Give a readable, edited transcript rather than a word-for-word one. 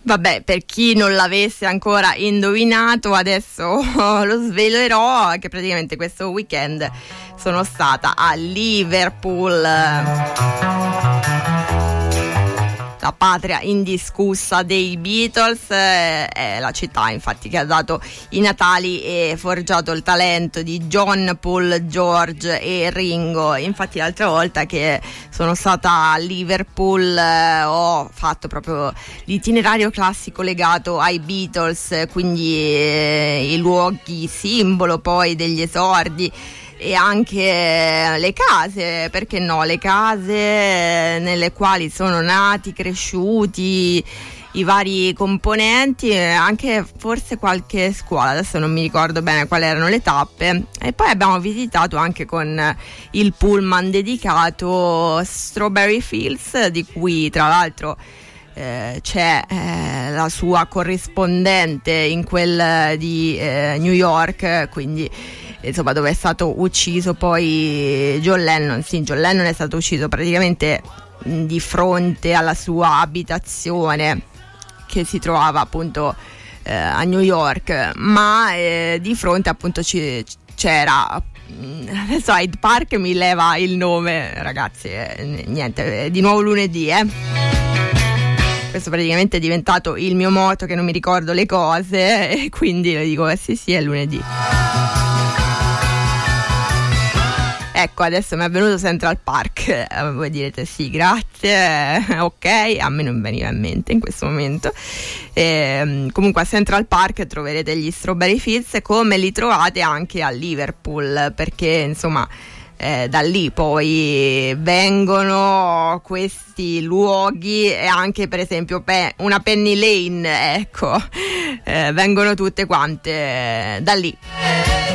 Vabbè, per chi non l'avesse ancora indovinato, adesso lo svelerò, che praticamente questo weekend sono stata a Liverpool, la patria indiscussa dei Beatles, è la città infatti che ha dato i natali e forgiato il talento di John, Paul, George e Ringo. Infatti l'altra volta che sono stata a Liverpool ho fatto proprio l'itinerario classico legato ai Beatles, quindi i luoghi simbolo poi degli esordi e anche le case, perché no, le case nelle quali sono nati, cresciuti i vari componenti, anche forse qualche scuola, adesso non mi ricordo bene quali erano le tappe. E poi abbiamo visitato anche con il pullman dedicato Strawberry Fields, di cui tra l'altro c'è la sua corrispondente in quel di New York, quindi insomma dove è stato ucciso poi John Lennon. Sì, John Lennon è stato ucciso praticamente di fronte alla sua abitazione che si trovava appunto a New York, ma di fronte appunto c'era, adesso Hyde Park mi leva il nome, ragazzi, niente, di nuovo lunedì, questo praticamente è diventato il mio motto, che non mi ricordo le cose e quindi lo dico sì è lunedì. Ecco, adesso mi è venuto Central Park, voi direte sì, grazie, ok, a me non veniva in mente in questo momento. Comunque a Central Park troverete gli Strawberry Fields, come li trovate anche a Liverpool, perché insomma da lì poi vengono questi luoghi, e anche per esempio una Penny Lane, ecco, vengono tutte quante da lì.